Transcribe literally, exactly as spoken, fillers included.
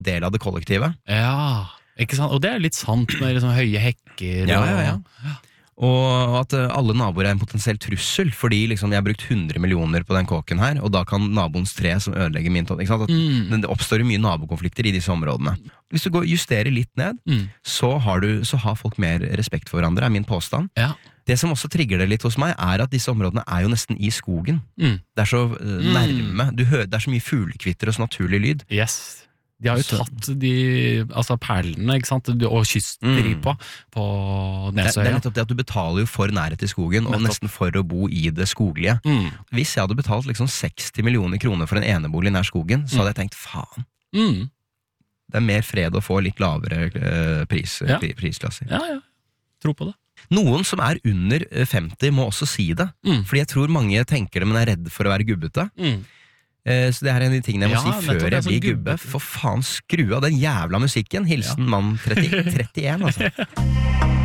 del av det kollektivet. Ja, ikke sant? Og det er litt sant med liksom høye hekker. Ja, og... ja, ja. Og at alle naboer er en potensiell trussel, fordi liksom, jeg har brukt hundre millioner på den kåken her, og da kan naboens tre som ødelegger min tomt, ikke sant? At mm. Det oppstår jo mye nabokonflikter i disse områdene. Hvis du går, justerer litt ned, mm. så, har du, så har folk mer respekt for hverandre, er min påstand. Ja. Det som også trigger det litt hos meg, er at disse områdene er jo nesten i skogen. Mm. Det er så uh, nærme, du hører, det er så mye fuglekvitter og så naturlig lyd. Yes. De har jo tatt de altså perlene, ikke sant, og kysten de mm. på, på Nesøya. Det er nettopp det at du betaler jo for nærhet til skogen, og nesten for å bo i det skoglige. Mm. Hvis jeg hadde betalt liksom seksti millioner kroner for en enebolig nær skogen, så hadde jeg tenkt, faen. Mm. Det er mer fred å få litt lavere uh, pris, ja. prisklasser. Ja, ja. Tro på det. Noen som er under femti må også si det, mm. fordi jeg tror mange tenker det, men er redd for å være gubbete. Mm. Så det her er en av de tingene jeg må ja, si før jeg blir gubbe. For faen, skru av den jævla musikken. Hilsen ja. mann tretti, trettien, altså.